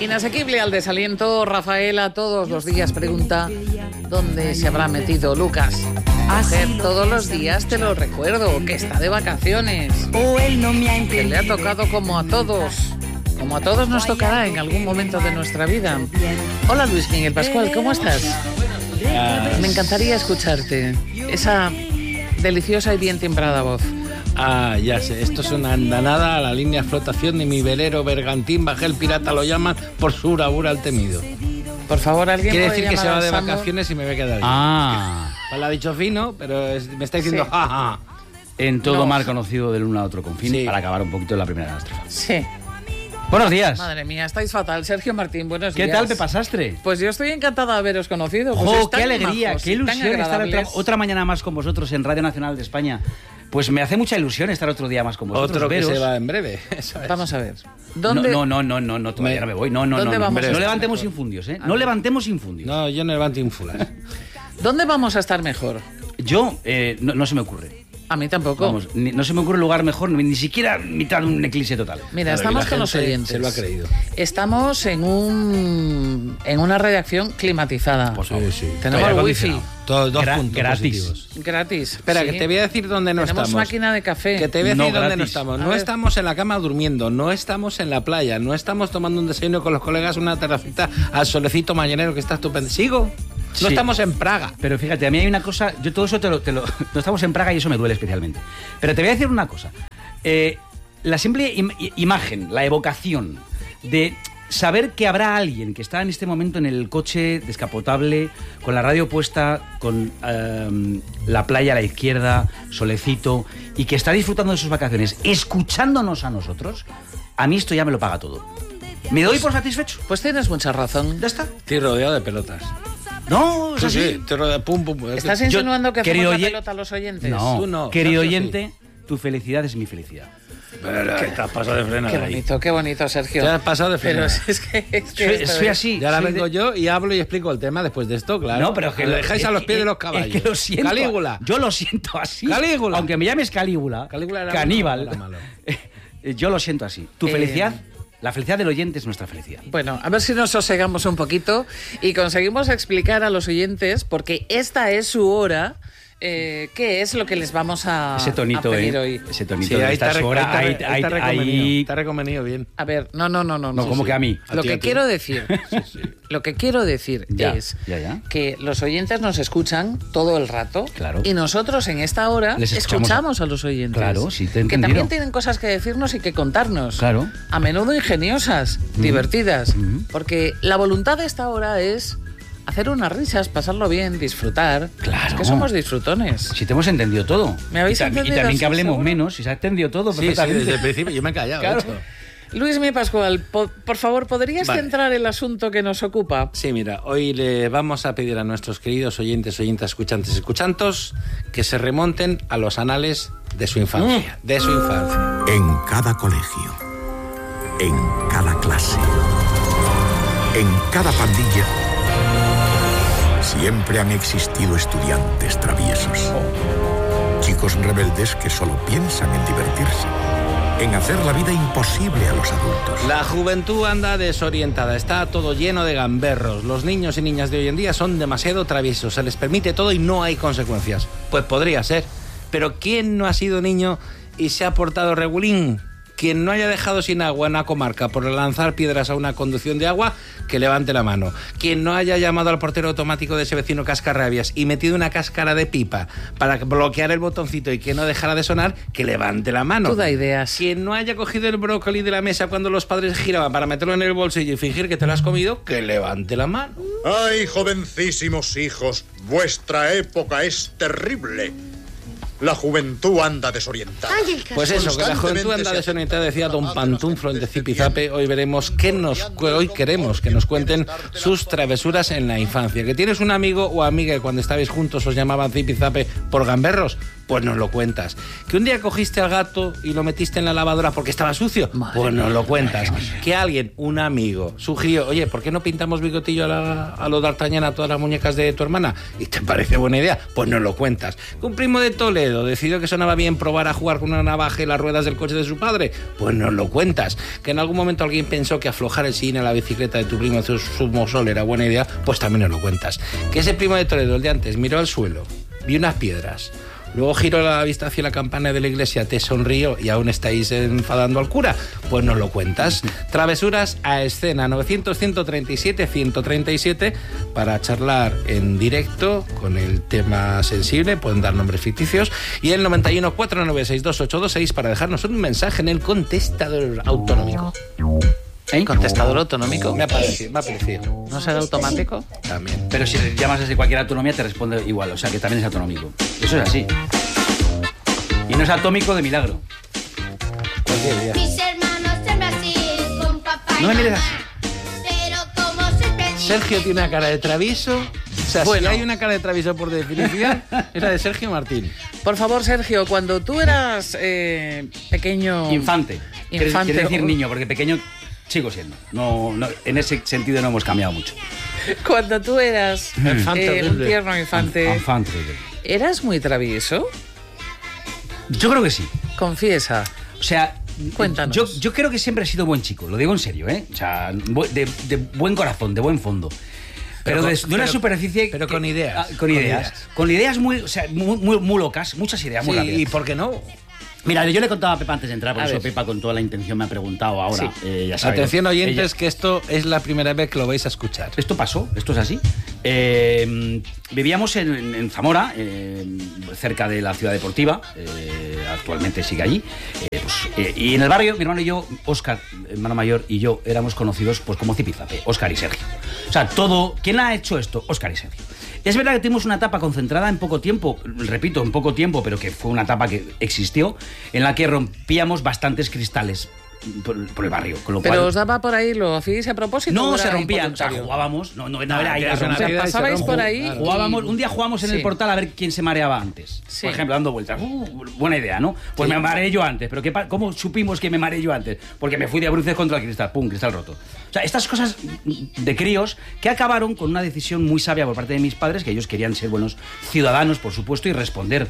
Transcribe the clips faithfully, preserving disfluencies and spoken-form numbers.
Inasequible al desaliento, Rafaela todos los días pregunta ¿dónde se habrá metido Lucas? Mujer, todos los días te lo recuerdo, que está de vacaciones, que le ha tocado como a todos, como a todos nos tocará en algún momento de nuestra vida. Hola Luis Miguel Pascual, ¿cómo estás? Me encantaría escucharte, esa deliciosa y bien timbrada voz. Ah, ya sé, esto es una andanada a la línea de flotación de mi velero bergantín, bajé el pirata, lo llaman por su bravura al temido. Por favor, alguien quiere puede decir que se va de Sandro? vacaciones y me voy a quedar ahí. Ah. Pues lo ha dicho fino, pero es, me está diciendo Sí. ja, ja. En todo No. mar conocido del uno a otro confín, Sí. para acabar un poquito la primera catástrofe. Sí. Buenos días. Madre mía, estáis fatal. Sergio Martín, buenos ¿Qué días. tal te pasaste? Pues yo estoy encantada de haberos conocido. Pues ¡Jo, sois qué tan alegría, majos qué y tan ilusión estar otra, agradables. otra mañana más con vosotros en Radio Nacional de España! Pues me hace mucha ilusión estar otro día más con vosotros. Otro que veros. se va en breve. Eso es. Vamos a ver. No, ¿Dónde? no, no, no, no, no, todavía Me- no me voy. No, no, no, ¿Dónde no. vamos No a estar levantemos mejor? infundios, ¿eh? A No ver. levantemos infundios. No, yo no levanto ínfulas. ¿Dónde vamos a estar mejor? Yo, eh, no, no se me ocurre. A mí tampoco. Vamos, ni- no se me ocurre lugar mejor, ni, ni siquiera mitad de un eclipse total. Mira, Claro, y estamos la con los gente oyentes. se lo ha creído. Estamos en un en una redacción climatizada. Por favor. Sí, sí. Tenemos Aire el wifi acondicionado. Todos dos Gra- puntos gratis. positivos. gratis. Espera, Sí. que te voy a decir dónde no Tenemos estamos. máquina de café. Que te voy a No decir dónde no gratis. estamos. A No ver. estamos en la cama durmiendo, no estamos en la playa, no estamos tomando un desayuno con los colegas, una terracita al solecito mañanero que está estupendo. ¿Sigo? No Sí. estamos en Praga. Pero fíjate, a mí hay una cosa, yo todo eso te lo, te lo- no estamos en Praga y eso me duele especialmente. Pero te voy a decir una cosa. Eh, la simple im- i- imagen, la evocación de saber que habrá alguien que está en este momento en el coche descapotable, con la radio puesta, con eh, la playa a la izquierda, solecito, y que está disfrutando de sus vacaciones, escuchándonos a nosotros, a mí esto ya me lo paga todo. ¿Me doy por satisfecho? Pues tienes mucha razón. ¿Ya está? Estoy rodeado de pelotas. No, es Sí, así. sí, estoy rodeado. Pum, pum. ¿Estás Yo- insinuando que hacemos querido la oye- pelota a los oyentes? No, Tú no, querido Sergio, oyente, tu felicidad es mi felicidad. ¿Qué te has pasado de frena Qué ahí? bonito, qué bonito, Sergio. Te has pasado de Pero frena. es que... Es que Soy, esto soy es- así. Y ahora soy vengo de- yo y hablo y explico el tema después de esto, claro. No, pero es que lo lo- dejáis es a los que- pies de los es caballos. que lo siento. Calígula. Yo lo siento así. Calígula. Aunque me llames Calígula, Calígula era caníbal. malo, era malo. eh, Yo lo siento así. Tu Eh, felicidad, la felicidad del oyente es nuestra felicidad. Bueno, a ver si nos sosegamos un poquito y conseguimos explicar a los oyentes, porque esta es su hora, eh, qué es lo que les vamos a, Ese tonito, a pedir eh. hoy. Ese tonito Sí, de ahí esta está, hora. ahí Ahí, está, ahí ahí, está recomendado. ahí- Está recomendado bien. A ver, no, no, no, no. No, no. como sí. que a mí. A Lo ti, que a ti. quiero decir, lo que quiero decir Ya, es ya, ya. que los oyentes nos escuchan todo el rato, Claro. y nosotros en esta hora Les escuchamos escuchamos a- a los oyentes. Claro, sí, te he que entendido. también tienen cosas que decirnos y que contarnos. Claro. A menudo ingeniosas, divertidas, porque la voluntad de esta hora es hacer unas risas, pasarlo bien, disfrutar. Claro. Es que somos disfrutones. Si te hemos entendido todo. ¿Me habéis y, tam- y entendido también así, que hablemos seguro? menos, si se ha entendido todo Sí, sí, perfectamente. desde el principio yo me he callado. Claro. de hecho. Luis Mi Pascual, po- por favor, ¿podrías Vale. centrar el asunto que nos ocupa? Sí, mira, hoy le vamos a pedir a nuestros queridos oyentes, oyentas, escuchantes, escuchantos, que se remonten a los anales de su infancia, de su infancia. En cada colegio, en cada clase, en cada pandilla, siempre han existido estudiantes traviesos. Chicos rebeldes que solo piensan en divertirse, en hacer la vida imposible a los adultos. La juventud anda desorientada, está todo lleno de gamberros. Los niños y niñas de hoy en día son demasiado traviesos, se les permite todo y no hay consecuencias. Pues podría ser, pero ¿quién no ha sido niño y se ha portado regulín? Quien no haya dejado sin agua en una comarca por lanzar piedras a una conducción de agua, que levante la mano. Quien no haya llamado al portero automático de ese vecino cascarrabias y metido una cáscara de pipa para bloquear el botoncito y que no dejara de sonar, que levante la mano. Tú da ideas. Quien no haya cogido el brócoli de la mesa cuando los padres giraban para meterlo en el bolsillo y fingir que te lo has comido, que levante la mano. ¡Ay, jovencísimos hijos! Vuestra época es terrible. La juventud anda desorientada. Pues eso, que la juventud anda se- desorientada, decía don Pantuflo en de Zipizape. Hoy veremos qué nos, hoy queremos que nos cuenten sus travesuras en la infancia. ¿Que tienes un amigo o amiga que cuando estabais juntos os llamaban Zipizape por gamberros? Pues nos lo cuentas. Que un día cogiste al gato y lo metiste en la lavadora porque estaba sucio, Madre pues nos mía. lo cuentas. Que alguien, un amigo, sugirió, oye, ¿por qué no pintamos bigotillo a, la, a lo D'Artagnan a todas las muñecas de tu hermana? ¿Y te parece buena idea? Pues nos lo cuentas. Que un primo de Toledo decidió que sonaba bien probar a jugar con una navaja y las ruedas del coche de su padre, pues nos lo cuentas. Que en algún momento alguien pensó que aflojar el sillín a la bicicleta de tu primo su sumosol era buena idea, pues también nos lo cuentas. Que ese primo de Toledo, el de antes, miró al suelo, vio unas piedras, luego giró la vista hacia la campana de la iglesia, te sonrió y aún estáis enfadando al cura, pues nos lo cuentas. Travesuras a escena, novecientos, ciento treinta y siete, ciento treinta y siete, para charlar en directo con el tema sensible, pueden dar nombres ficticios, y el noventa y uno, cuatrocientos noventa y seis, veintiocho veintiséis para dejarnos un mensaje en el contestador autonómico. ¿Eh? ¿Contestador autonómico? Me ha parecido, me ha parecido. ¿No será automático? También. Pero si llamas desde cualquier autonomía te responde igual, o sea que también es autonómico. Eso es así. Y no es atómico de milagro. Cualquier día. Mis hermanos en Brasil con papá y No me mires mamá. así. Pero como soy pequeña, Sergio tiene una cara de travieso. O sea, Bueno. si hay una cara de travieso por definición, es la de Sergio Martín. Por favor, Sergio, cuando tú eras eh, pequeño... Infante. Quiere- Infante. Quiere decir niño, porque pequeño sigo siendo. No, no, en ese sentido no hemos cambiado mucho. Cuando tú eras Infante, eh, un horrible. tierno infante, Infante. ¿eras muy travieso? Yo creo que sí. Confiesa. O sea, Cuéntanos. Yo, yo creo que siempre he sido buen chico, lo digo en serio, ¿eh? O sea, bu- de, de buen corazón, de buen fondo. Pero, Pero de, con- de una pero- superficie... pero que- con ideas, ah, con, con ideas. ideas. Con ideas muy, o sea, muy, muy, muy locas, muchas ideas muy Sí, rápidas. ¿y por qué no? Mira, yo le contaba a Pepa antes de entrar, por A eso ver. Pepa con toda la intención me ha preguntado ahora. Sí. Eh, ya sabe, Atención, oyentes, ella- que esto es la primera vez que lo vais a escuchar. Esto pasó, esto es así. Eh, vivíamos en, en- en Zamora, eh, cerca de la ciudad deportiva, eh, actualmente sigue allí. Eh, pues, eh, y en el barrio, mi hermano y yo, Óscar, hermano mayor, y yo éramos conocidos pues como Zipizape, Óscar y Sergio. O sea, todo, ¿quién ha hecho esto? Óscar y Sergio. Es verdad que tuvimos una etapa concentrada en poco tiempo, repito, en poco tiempo, pero que fue una etapa que existió, en la que rompíamos bastantes cristales por, por el barrio. Con lo ¿Pero cual, os daba por ahí, lo hacíais a propósito? no o se era rompían, o sea, involuntario? jugábamos, no, no, no Ah, era ahí que a es una O sea, romper. vida y se pasabais rompe. por ahí Claro. y- Jugábamos, un día jugamos en Sí. el portal a ver quién se mareaba antes. Sí. Por ejemplo, dando vueltas. Uh, buena idea, ¿no? Pues me mareé yo antes. ¿Pero qué pa- cómo supimos que me mareé yo antes? Porque me fui de bruces contra el cristal. ¡Pum! Cristal roto. O sea, estas cosas de críos que acabaron con una decisión muy sabia por parte de mis padres, que ellos querían ser buenos ciudadanos, por supuesto, y responder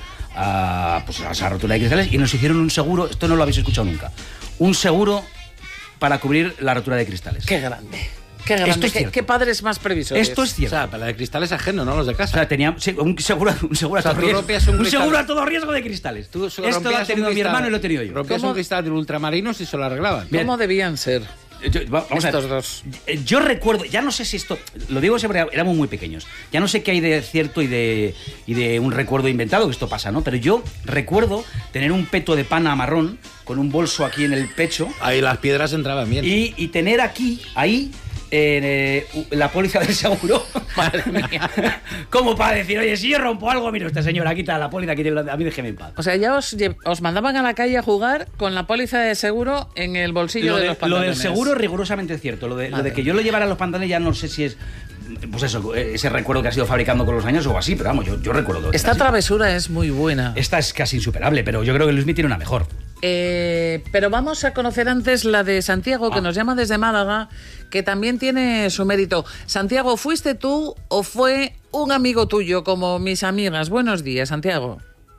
a, pues, a esa rotura de cristales. Y nos hicieron un seguro, esto no lo habéis escuchado nunca, un seguro para cubrir la rotura de cristales. Qué grande. Qué grande. Esto es qué, cierto. qué padres más previsores. Esto es O cierto. sea, para la de cristales ajeno, no los de O casa. sea, tenía sí, un seguro, un seguro O sea, a todo tú riesgo. rompías un Un cristal. seguro a todo riesgo de cristales. Tú Esto lo ha rompías tenido un mi cristal- hermano y lo he tenido yo. Rompías ¿Cómo? un cristal del ultramarino si se lo arreglaban. Bien. ¿Cómo debían ser Yo- va- vamos a ver. estos dos? Eh, Yo recuerdo, ya no sé si esto, lo digo siempre, éramos muy pequeños. Ya no sé qué hay de cierto y de, y de un recuerdo inventado, que esto pasa, ¿no? Pero yo recuerdo tener un peto de pana marrón con un bolso aquí en el pecho Ahí las piedras entraban bien. y, y tener aquí, ahí, eh, la póliza del seguro. Madre mía. Como para decir, oye, si yo rompo algo, mire usted, señora, quita la póliza, quita, a mí déjeme en paz. O sea, ya os, lle- os mandaban a la calle a jugar con la póliza de seguro en el bolsillo Lo, de de- los lo pantalones. del seguro es rigurosamente cierto. Lo de, lo Madre de que yo lo llevara a los pantalones ya no sé si es, pues eso, ese recuerdo que ha sido fabricando con los años o así, pero vamos, yo, yo recuerdo. que Esta era así. travesura es muy buena. Esta es casi insuperable, pero yo creo que Luismi tiene una mejor. Eh, pero vamos a conocer antes la de Santiago, que Ah. nos llama desde Málaga, que también tiene su mérito. Santiago, ¿fuiste tú o fue un amigo tuyo como mis amigas? Buenos días, Santiago.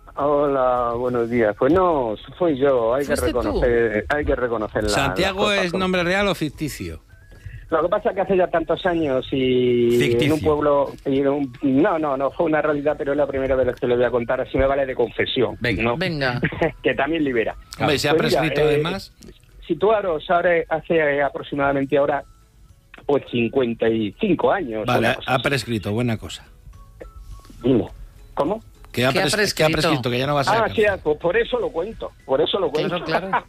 Hola, buenos días. Pues no, fui yo, hay que ¿Fuiste tú? reconocer, hay que reconocer la- ¿Santiago las cosas es como- nombre real o ficticio? Lo que pasa es que hace ya tantos años y Ficticio. en un pueblo, y en un- no, no, no fue una realidad, pero es la primera vez que le voy a contar, así me vale de confesión, Venga. ¿no? Venga. que también libera. Hombre, se ha Pues mira, prescrito eh, además. Situaros ahora hace aproximadamente ahora pues cincuenta y cinco años. Vale, una cosa ha así. prescrito, buena cosa. Dime, ¿cómo? Que ha, ¿Qué ha pres- que ha prescrito? prescrito, que ya no va a ser. Ah, sí, pues por eso lo cuento, por eso lo cuento. Claro, claro.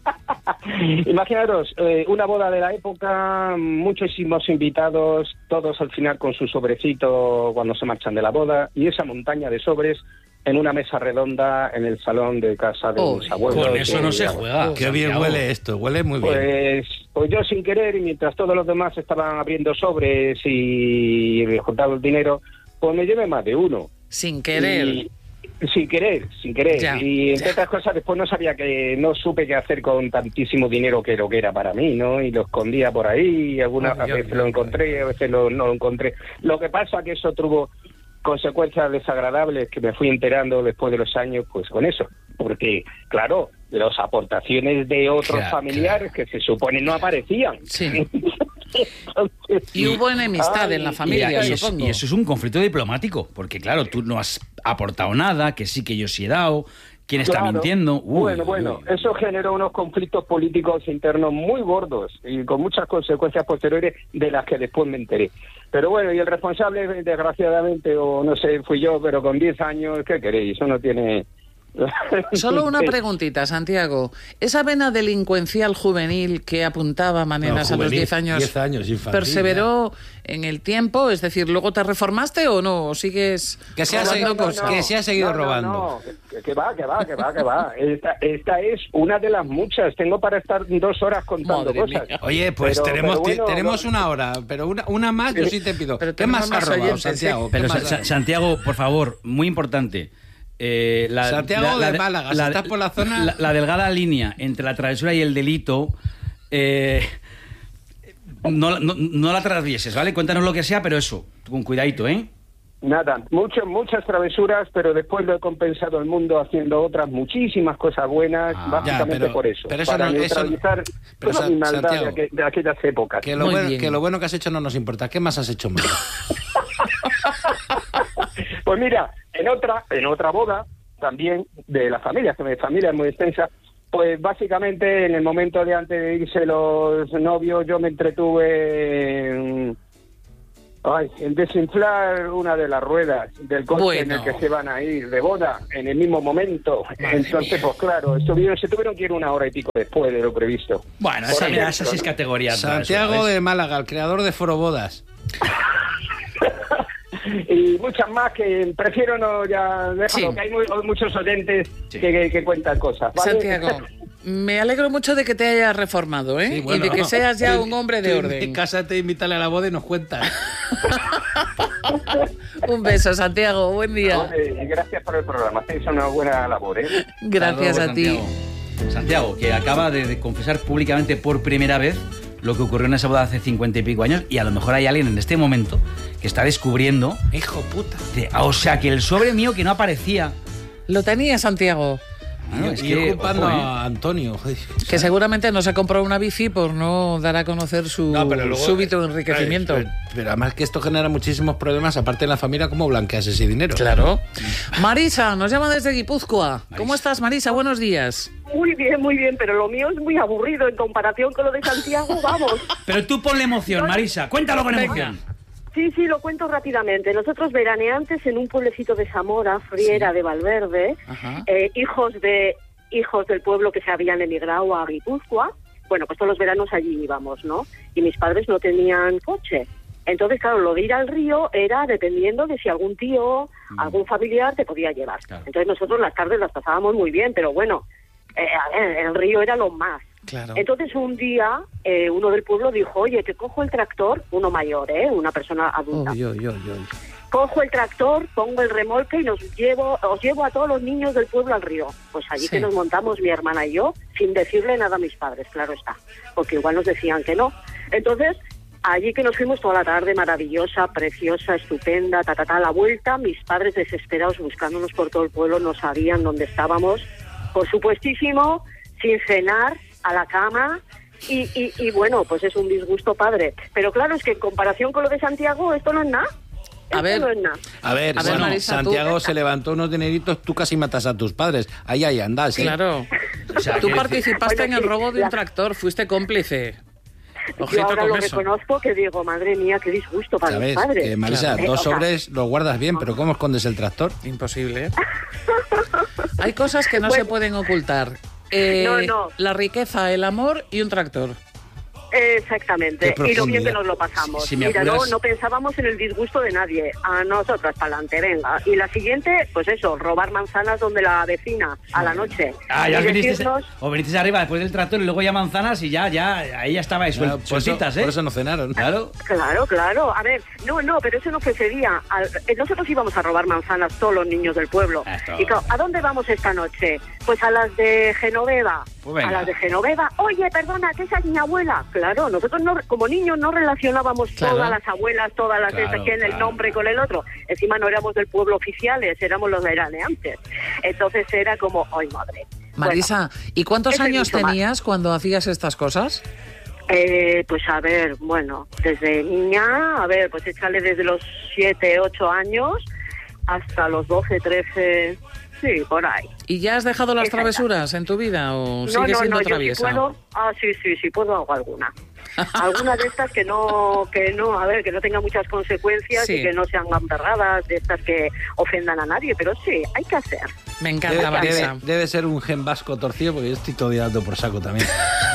Imaginaros, eh, una boda de la época, muchísimos invitados, todos al final con su sobrecito cuando se marchan de la boda, y esa montaña de sobres en una mesa redonda en el salón de casa de Uy, mis abuelos. Con eso no se Eh, juega. Qué bien Santiago. huele esto, huele muy bien. Pues, pues yo sin querer, y mientras todos los demás estaban abriendo sobres y juntando el dinero, pues me llevé más de uno. Sin querer. Y, Sin querer, sin querer. Ya, y entre ya. otras cosas, después no sabía que, no supe qué hacer con tantísimo dinero que lo que era para mí, ¿no? Y lo escondía por ahí, y algunas Ay, veces ay, lo ay, encontré, a veces lo, no lo encontré. Lo que pasa que eso tuvo consecuencias desagradables que me fui enterando después de los años, pues con eso. Porque, claro, las aportaciones de otros Claro, familiares que se supone no aparecían. Sí. Entonces, Y hubo enemistad ay, en la Y, familia, y eso, supongo. y eso es un conflicto diplomático, porque claro, tú no has aportado nada, que sí que yo sí he dado, quién está claro. mintiendo. Uy, bueno, bueno, uy. eso generó unos conflictos políticos internos muy gordos y con muchas consecuencias posteriores de las que después me enteré. Pero bueno, y el responsable, desgraciadamente, o no sé, fui yo, pero con diez años, ¿qué queréis? Eso no tiene... Solo una preguntita, Santiago. Esa vena delincuencial juvenil que apuntaba maneras No, a los juvenil, diez años, diez años, infantil, ¿perseveró en el tiempo? Es decir, ¿luego te reformaste o no? ¿O sigues Que se ha robando seguido- cosas? que se ha seguido No, no, robando. no, que, que va, que va, que va, que va. Esta, esta es una de las muchas. Tengo para estar dos horas contando Madre cosas. mía. Oye, pues Pero- tenemos, pero bueno, ti- tenemos no- una hora, pero una, una más yo sí te pido. Pero ¿Qué tenemos más más has robado, oyentes, Santiago? ¿eh? ¿Qué Pero más Sa- has- Sa- Santiago, por favor, muy importante. Eh, la, Santiago de Málaga, si estás por la zona- La, la delgada línea entre la travesura y el delito, eh, no, no, no la travieses, ¿vale? Cuéntanos lo que sea, pero eso, con cuidadito, ¿eh? Nada, muchas, muchas travesuras, pero después lo he compensado el mundo haciendo otras muchísimas cosas buenas, Ah, básicamente ya, pero- por eso. pero eso para no- eso- neutralizar pero toda Sa- mi maldad de, Santiago, aqu- de aquellas épocas. Que lo, Muy bueno, bien. que lo bueno que has hecho no nos importa. ¿Qué más has hecho mal? Pues mira, en otra, en otra boda, también de la familia, que mi familia es muy extensa, pues básicamente en el momento de antes de irse los novios, yo me entretuve en, ay, en desinflar una de las ruedas del coche Bueno. en el que se van a ir de boda, en el mismo momento. Madre Entonces, mía. pues claro, estuvieron, se tuvieron que ir una hora y pico después de lo previsto. Bueno, Por esa, mira, ejemplo, esas seis ¿no? categorías. Santiago ¿sabes? de Málaga, el creador de Forobodas. Y muchas más que prefiero no ya dejarlo, Sí. que hay muy- muchos oyentes Sí. que, que- que cuentan cosas. ¿vale? Santiago, me alegro mucho de que te hayas reformado, ¿eh? Sí, bueno. Y de que seas ya Tú- un hombre de tú orden. Cásate, invítale a la boda y nos cuentas. Un beso, Santiago. Buen día. Vale, y gracias por el programa, hacéis una buena labor, ¿eh? Gracias Hasta a ti. luego, Santiago. Santiago, que acaba de, de confesar públicamente por primera vez lo que ocurrió en esa boda hace cincuenta y pico años, y a lo mejor hay alguien en este momento que está descubriendo, Hijo puta. de- ah, o sea, que el sobre mío que no aparecía. Lo tenía Santiago, Ah, es y que, ocupando ojo, ¿eh? a Antonio. que seguramente no se ha comprado una bici por no dar a conocer su No, pero luego- súbito enriquecimiento. Pero, pero además que esto genera muchísimos problemas, aparte en la familia, ¿cómo blanqueas ese dinero? Claro. Marisa, nos llama desde Guipúzcoa. ¿Cómo estás, Marisa? Buenos días. Muy bien, muy bien, pero lo mío es muy aburrido en comparación con lo de Santiago, vamos. Pero tú ponle emoción, Marisa. Cuéntalo con Venga. emoción. Sí, sí, lo cuento rápidamente. Nosotros veraneantes en un pueblecito de Zamora, Friera de Valverde, Ajá. eh, hijos de hijos del pueblo que se habían emigrado a Guipúzcoa, bueno, pues todos los veranos allí íbamos, ¿no? Y mis padres no tenían coche. Entonces, claro, lo de ir al río era dependiendo de si algún tío, algún familiar te podía llevar. Claro. Entonces nosotros las tardes las pasábamos muy bien, pero bueno, eh, a ver, el río era lo más. Claro. Entonces un día eh, uno del pueblo dijo, oye, que cojo el tractor, uno mayor, ¿eh? Una persona adulta. Uy, uy, uy, uy. Cojo el tractor, pongo el remolque y nos llevo, os llevo a todos los niños del pueblo al río. Pues allí Sí. que nos montamos mi hermana y yo, sin decirle nada a mis padres, claro está, porque igual nos decían que no. Entonces, allí que nos fuimos toda la tarde, maravillosa, preciosa, estupenda, ta, ta, ta, a la vuelta, mis padres desesperados buscándonos por todo el pueblo, no sabían dónde estábamos, por supuestísimo, sin cenar, a la cama, y, y, y bueno, pues es un disgusto padre. Pero claro, es que en comparación con lo de Santiago, esto no es nada. A Esto ver. no es nada. A ver, A ver, bueno, Marisa, tú- Santiago se levantó unos dineritos, tú casi matas a tus padres. Ahí, ahí andas, ¿eh? Claro. O sea, Tú quiero decir- participaste Bueno, en el sí, robo de un la- tractor, fuiste cómplice. Yo Ojito ahora con lo eso. reconozco que digo, madre mía, qué disgusto para mis ¿Sabes? padres. Que, Marisa, Claro. dos Eh, o sea, sobres los guardas bien, pero ¿cómo escondes el tractor? Imposible. ¿eh? Hay cosas que no Bueno. se pueden ocultar. Eh, No, no. La riqueza, el amor y un tractor. Exactamente, y lo bien que nos lo pasamos. Si, si me Mira, apuras... no, no pensábamos en el disgusto de nadie, a nosotras para adelante, venga. Y la siguiente, pues eso, robar manzanas donde la vecina a la noche. Ah, ya y viniste, decirnos... o viniste arriba después del tractor y luego ya manzanas y ya, ya, ahí ya estaba suel, Claro, por sueltitas, eso, ¿eh? Por eso no cenaron. Claro. Claro, claro. A ver, no, no, pero eso no fue ese día. Al- eh, Nosotros íbamos a robar manzanas todos los niños del pueblo. Esto. Y claro, ¿a dónde vamos esta noche? Pues a las de Genoveva. Pues venga. A las de Genoveva. Oye, perdona, que esa es mi abuela. Claro, nosotros no, como niños no relacionábamos Claro. todas las abuelas, todas las Claro, esas, que en el claro. nombre con el otro. Encima no éramos del pueblo oficiales, éramos los veraneantes. Entonces era como, ¡ay, madre! Marisa, ¿y cuántos ese años mucho más. tenías cuando hacías estas cosas? Eh, pues a ver, bueno, desde niña, a ver, pues échale desde los siete, ocho años hasta los doce, trece, sí, por ahí. ¿Y ya has dejado las Esa travesuras en tu vida o No, sigues no, siendo no, yo sí traviesa? puedo, ah, sí, sí, sí puedo hago alguna. Algunas de estas que no, que no, a ver, que no tengan muchas consecuencias Sí. y que no sean gamberradas, de estas que ofendan a nadie, pero sí, hay que hacer. Me Debe, encanta, Marisa. debe- debe ser un gen vasco torcido porque yo estoy todo día dando por saco también.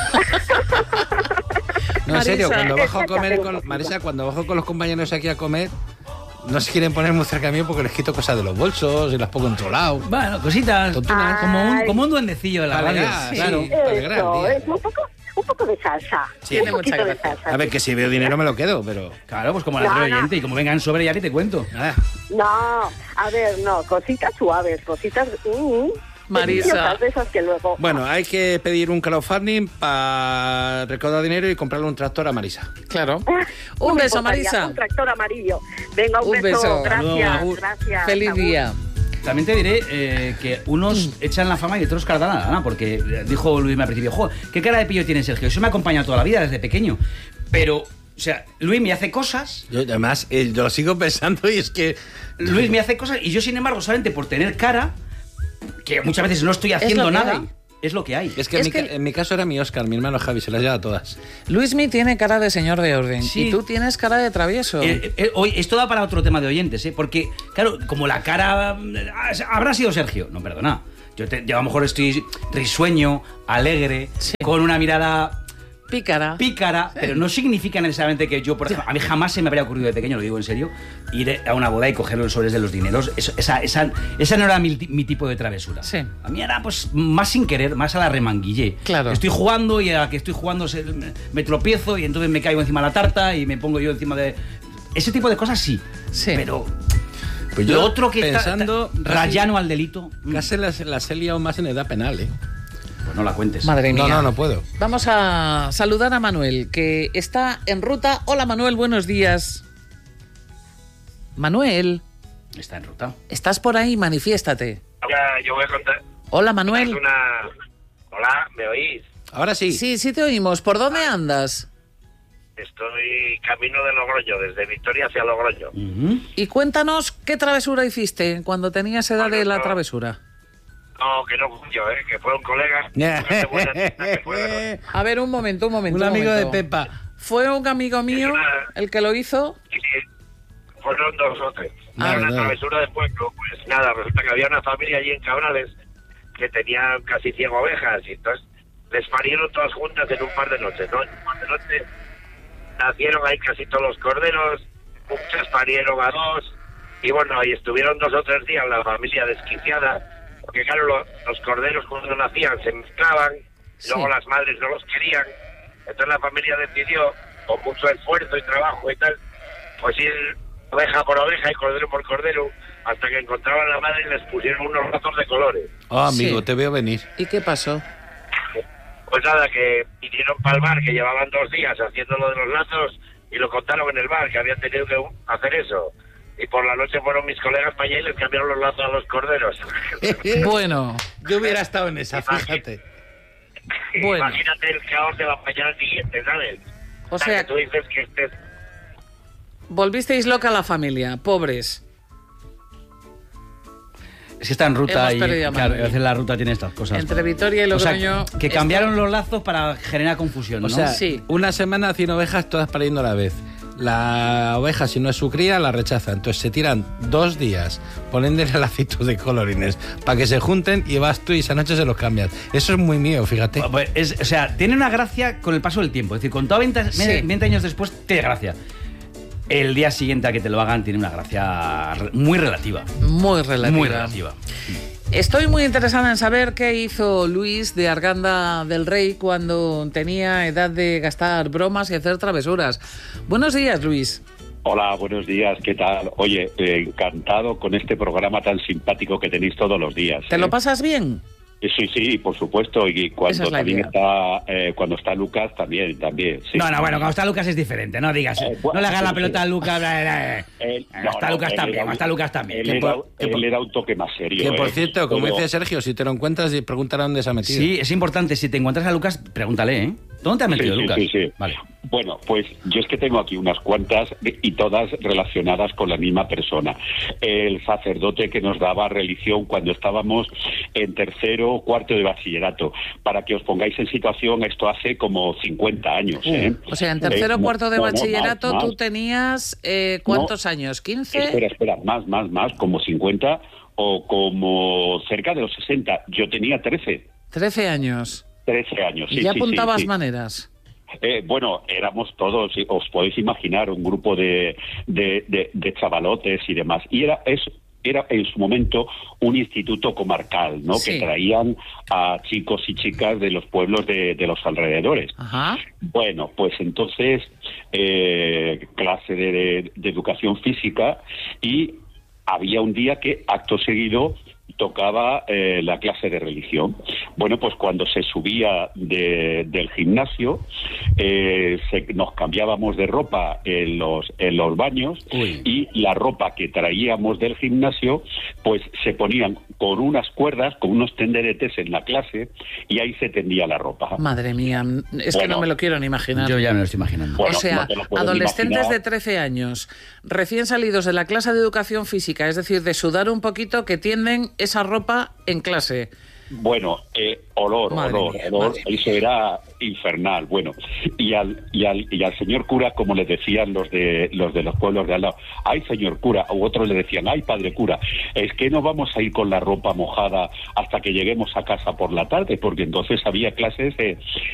No, en serio, Marisa, cuando bajo a comer exactamente. con, Marisa, cuando bajo con los compañeros aquí a comer, no se quieren poner muy cerca mío porque les quito cosas de los bolsos y las pongo en otro lado. Bueno, cositas. Tontunas. Como un, Ay. como un duendecillo de la Para radio. alegrar, sí. Claro. para alegrar el Eso, día. es un poco, un poco de salsa. Tiene un mucha poquito de gracia. salsa. A ver, que si veo dinero me lo quedo, pero... Claro, pues como la No, del no. oyente y como vengan sobre ya ni te cuento. Ah, No, a ver, no, cositas suaves, cositas... Mm, Marisa. deliciosas, de esas que luego... bueno, hay que pedir un crowdfunding para recaudar dinero y comprarle un tractor a Marisa. Claro. Ah, no Un me beso, importaría, Marisa. Un tractor amarillo. Venga, un, Un beso. beso. Gracias, Agur. gracias. Feliz Agur. día. También te diré eh, que unos echan la fama y otros cardan la gana, porque eh, dijo Luis al principio, jo, ¿qué cara de pillo tiene Sergio? Eso me ha acompañado toda la vida desde pequeño. Pero, o sea, Luis me hace cosas, Yo, además, eh, yo lo sigo pensando y es que... Luis me hace cosas y yo, sin embargo, solamente por tener cara, que muchas veces no estoy haciendo lo que nada, hay. es lo que hay. Es que, en, Es mi, que- ca- en mi caso era mi Oscar, mi hermano Javi, se las lleva todas. Luismi tiene cara de señor de orden Sí. y tú tienes cara de travieso. Eh, eh, hoy, esto da para otro tema de oyentes, ¿eh? Porque, claro, como la cara... eh, Habrá sido Sergio. No, perdona. Yo, te- yo a lo mejor estoy risueño, alegre, con una mirada Pícara. pícara, pero no significa necesariamente que yo, por ejemplo, a mí jamás se me habría ocurrido de pequeño, lo digo en serio, ir a una boda y coger los sobres de los dineros. Eso- esa, esa, esa no era mi, mi tipo de travesura. Sí. A mí era pues más sin querer, más a la remanguillé. Claro. Estoy jugando y a la que estoy jugando se- me, me tropiezo y entonces me caigo encima de la tarta y me pongo yo encima de... Ese tipo de cosas sí. Sí. Pero Pues lo otro que pensando, está rayano al delito, mm, Casi las, las he liado más en edad penal, ¿eh? pues no la cuentes. Madre mía. No, no, no puedo. Vamos a saludar a Manuel, que está en ruta. Hola, Manuel, buenos días. Manuel, Está en ruta. ¿estás por ahí? Manifiéstate. Ya, yo voy a contar Hola, Manuel. una... Hola, ¿me oís? Ahora sí. Sí, sí te oímos. ¿Por dónde andas? Estoy camino de Logroño, desde Victoria hacia Logroño. Ujú. Y cuéntanos qué travesura hiciste cuando tenías edad de la travesura. No, que no fui yo, ¿eh? Que fue un colega. Fíjate, buena tita que fue. A ver, un momento, un momento. Un amigo de momento. Pepa. ¿Fue un amigo mío el que lo hizo? Y fueron dos o tres. Ah, Era una verdad. travesura de pueblo. Pues nada, resulta que había una familia allí en Cabrales que tenían casi cien ovejas y entonces les parieron todas juntas en un par de noches, ¿no? En un par de noches nacieron ahí casi todos los corderos, muchas parieron a dos y bueno, ahí estuvieron dos o tres días la familia desquiciada porque claro, lo- los corderos cuando nacían se mezclaban, Sí. luego las madres no los querían, entonces la familia decidió, con mucho esfuerzo y trabajo y tal, pues ir oveja por oveja y cordero por cordero, hasta que encontraban la madre y les pusieron unos lazos de colores. Oh, amigo, Sí. te veo venir. ¿Y qué pasó? Pues nada, que vinieron para el bar, que llevaban dos días haciendo lo de los lazos, y lo contaron en el bar, que habían tenido que hacer eso. Y por la noche fueron mis colegas para allá y les cambiaron los lazos a los corderos. Bueno, Yo hubiera estado en esa, fíjate. Bueno. Imagínate el caos de la mañana siguiente, ¿sabes? o sea, que tú dices que este... volvisteis loca a la familia, pobres. Es que está en ruta Hemos y perdido a claro, Manuel. a veces la ruta tiene estas cosas. Entre Vitoria y O sea, Logroño. que esto- cambiaron los lazos para generar confusión, ¿no? O sea, Sí. una semana cien ovejas todas pariendo a la vez. La oveja, si no es su cría, la rechaza. Entonces se tiran dos días poniéndole la actitud de colorines para que se junten y vas tú y esa noche se los cambias. Eso es muy mío, fíjate. Pues es, o sea, tiene una gracia con el paso del tiempo. Es decir, con todo veinte, sí. veinte años después, tiene gracia. El día siguiente a que te lo hagan tiene una gracia muy relativa. Muy relativa. Muy relativa. Estoy muy interesada en saber qué hizo Luis de Arganda del Rey cuando tenía edad de gastar bromas y hacer travesuras. Buenos días, Luis. Hola, buenos días, ¿qué tal? Oye, eh, encantado con este programa tan simpático que tenéis todos los días. ¿Te ¿eh? lo pasas bien? Sí, sí, por supuesto, y cuando es también idea. está eh, cuando está Lucas también, también. Sí. No, no, bueno, cuando está Lucas es diferente, no digas, Eh, bueno, no le hagas la sí, pelota sí. a Lucas. Bla, bla, bla. Él, Hasta no, Lucas no, también, él hasta era, Lucas también. Él, Que era, por, él era un toque más serio. Que por eh, cierto, como pero... dice Sergio, si te lo encuentras, pregúntale dónde se ha metido. Sí, es importante, si te encuentras a Lucas, pregúntale, ¿eh? ¿Dónde te has metido, sí, sí, Lucas? Sí, sí. Vale. Bueno, pues yo es que tengo aquí unas cuantas y todas relacionadas con la misma persona. El sacerdote que nos daba religión cuando estábamos en tercero o cuarto de bachillerato. Para que os pongáis en situación, esto hace como cincuenta años. ¿eh? O sea, en tercero o Eh, cuarto de no, no, bachillerato, más, tú más. tenías, eh, ¿cuántos No. años? ¿quince? Espera, espera, más, más, más, como cincuenta o como cerca de los sesenta. Yo tenía trece. trece años. trece años, sí, ¿Y ya sí, apuntabas sí, sí. maneras? Eh, bueno, éramos todos, os podéis imaginar, un grupo de, de, de, de chavalotes y demás. Y era eso. Era en su momento un instituto comarcal, ¿no? Sí. Que traían a chicos y chicas de los pueblos de, de los alrededores. Ajá. Bueno, pues entonces eh, clase de, de, de educación física y había un día que acto seguido tocaba eh, la clase de religión. Bueno, pues cuando se subía de, del gimnasio, eh, se, nos cambiábamos de ropa en los, en los baños. Uy. Y la ropa que traíamos del gimnasio, pues se ponían con unas cuerdas, con unos tenderetes en la clase, y ahí se tendía la ropa. Madre mía, es bueno, que no me lo quiero ni imaginar. Yo ya me lo estoy imaginando. Bueno, o sea, no adolescentes imaginar. de trece años, recién salidos de la clase de educación física, es decir, de sudar un poquito, que tienden esa ropa en clase. Bueno, eh, olor, Madre olor, mía, olor, madre mía. eso era infernal. Bueno, y al, y al y al señor cura, como le decían los de los de los pueblos de al lado, ay señor cura, u otros le decían, ay padre cura, es que no vamos a ir con la ropa mojada hasta que lleguemos a casa por la tarde, porque entonces había clases de